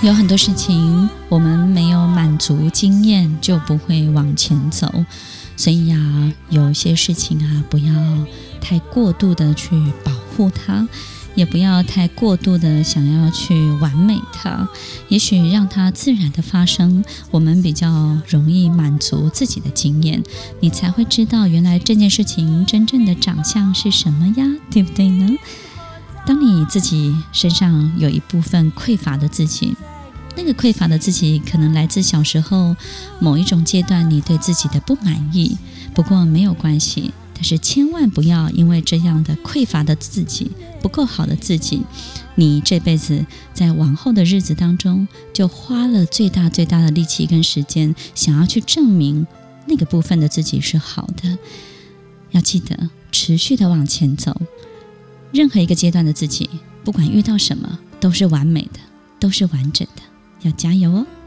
有很多事情我们没有满足经验就不会往前走，所以有些事情不要太过度的去保护它，也不要太过度的想要去完美它，也许让它自然的发生，我们比较容易满足自己的经验，你才会知道原来这件事情真正的长相是什么呀，对不对呢？当你自己身上有一部分匮乏的自己，那个匮乏的自己可能来自小时候某一种阶段你对自己的不满意，不过没有关系，但是千万不要因为这样的匮乏的自己，不够好的自己，你这辈子在往后的日子当中就花了最大的力气跟时间，想要去证明那个部分的自己是好的。要记得持续的往前走，任何一个阶段的自己，不管遇到什么都是完美的，都是完整的，要加油哦。